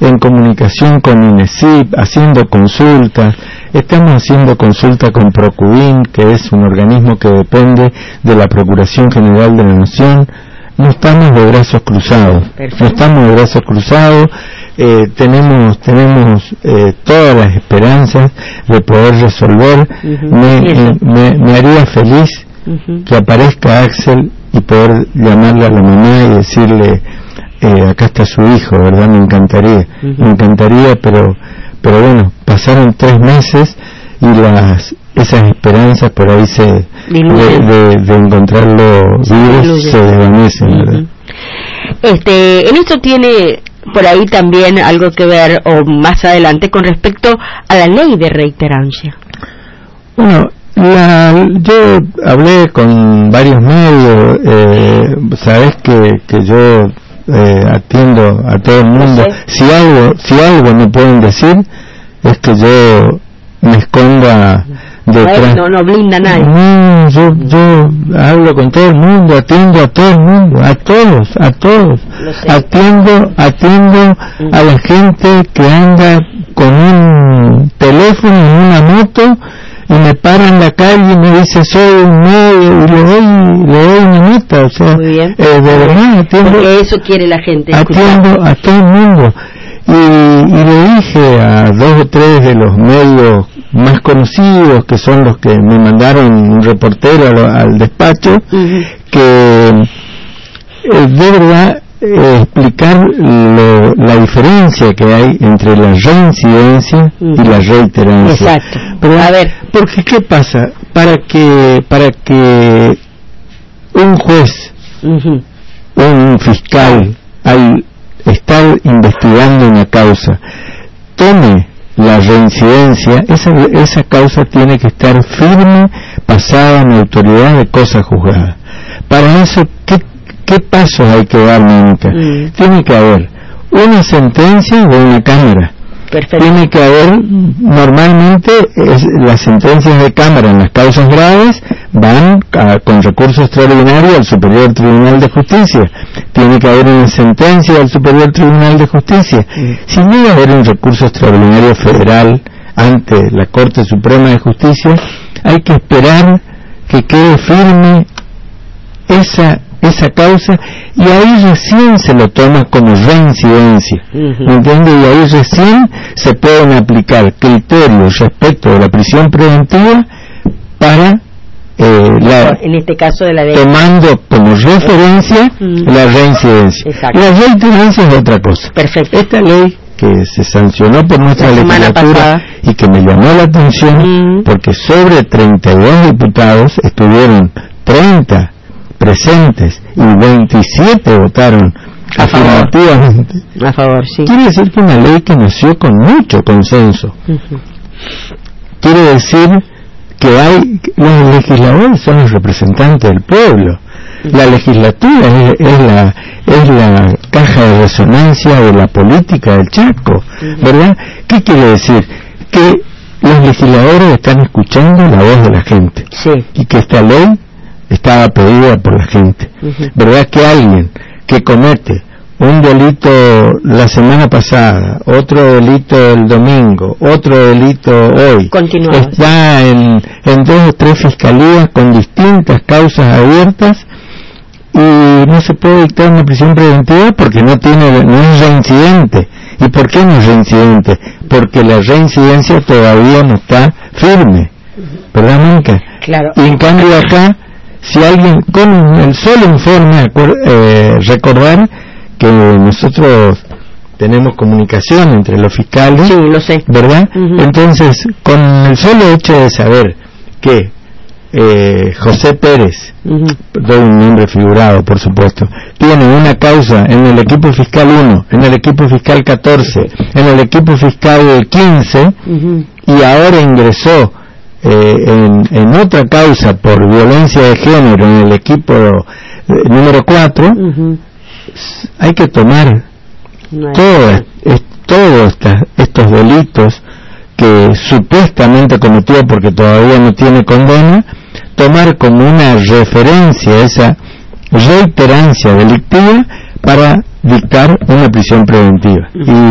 en comunicación con INESIP, haciendo consultas. Estamos haciendo consulta con Procubin, que es un organismo que depende de la Procuración General de la Nación. No estamos de brazos cruzados. Perfecto. No estamos de brazos cruzados. Tenemos todas las esperanzas de poder resolver. Me haría feliz que aparezca Axel y poder llamarle a la mamá y decirle, acá está su hijo, ¿verdad? Me encantaría, pero bueno, pasaron 3 meses y esas esperanzas por ahí de encontrarlo vivo se desvanecen, ¿verdad? En esto tiene por ahí también algo que ver, o más adelante, con respecto a la ley de reiterancia. Bueno, yo hablé con varios medios, sabes que yo atiendo a todo el mundo. Si algo me pueden decir es que yo me esconda detrás. No blinda a nadie. No, yo hablo con todo el mundo, atiendo a todo el mundo, a todos. Atiendo a la gente que anda con un teléfono en una moto y me para en la calle y me dice soy un medio y le doy una nota, o sea, de verdad atiendo. Porque eso quiere la gente. Atiendo a todo el mundo y le dije a 2 o 3 de los medios más conocidos, que son los que me mandaron un reportero al despacho, que de verdad explicar la diferencia que hay entre la reincidencia y la reiterancia. Exacto. Pero, a ver, porque ¿qué pasa? Para que un juez, un fiscal, al estar investigando una causa, tome la reincidencia, esa causa tiene que estar firme, pasada en autoridad de cosa juzgada. Para eso, ¿qué pasos hay que dar, Mónica? Tiene que haber una sentencia de una cámara. Perfecto. Tiene que haber, normalmente, las sentencias de cámara en las causas graves van con recurso extraordinario al Superior Tribunal de Justicia. Tiene que haber una sentencia del Superior Tribunal de Justicia. Si no va a haber un recurso extraordinario federal ante la Corte Suprema de Justicia, hay que esperar que quede firme esa causa, y ahí recién se lo toma como reincidencia, ¿me entiendes? Y ahí recién se pueden aplicar criterios respecto de la prisión preventiva para en este caso de la ley, tomando como referencia la reincidencia. Exacto. La reiterancia es otra cosa. Perfecto. Esta ley que se sancionó por nuestra legislatura y que me llamó la atención, porque sobre 32 diputados estuvieron 30 presentes y 27 votaron afirmativamente a favor, sí. Quiere decir que una ley que nació con mucho consenso. Quiere decir que los legisladores son los representantes del pueblo. La legislatura es la caja de resonancia de la política del Chaco, ¿verdad? ¿Qué quiere decir? Que los legisladores están escuchando la voz de la gente, y que esta ley estaba pedida por la gente. ¿Verdad que alguien que comete un delito la semana pasada, otro delito el domingo, otro delito hoy, está en 2 o 3 fiscalías con distintas causas abiertas y no se puede dictar una prisión preventiva porque no es reincidente? ¿Y por qué no es reincidente? Porque la reincidencia todavía no está firme, ¿verdad, Mónica? Claro. Y en cambio acá, si alguien con el solo informe, recordar que nosotros tenemos comunicación entre los fiscales, sí, lo sé, ¿verdad? Entonces, con el solo hecho de saber que José Pérez, doy un nombre figurado, por supuesto, tiene una causa en el equipo fiscal 1, en el equipo fiscal 14, en el equipo fiscal 15, y ahora ingresó en otra causa por violencia de género en el equipo número 4, hay que tomar todos estos delitos que supuestamente cometió porque todavía no tiene condena, tomar como una referencia esa reiterancia delictiva para dictar una prisión preventiva.